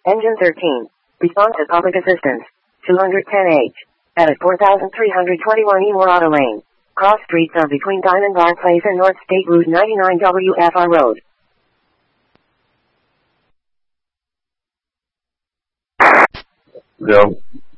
Engine 13. Respond to public assistance. 210H. Edit 4321 Emerald Lane. Cross streets are between Diamond Bar Place and North State Route 99 WFR Road. Yo.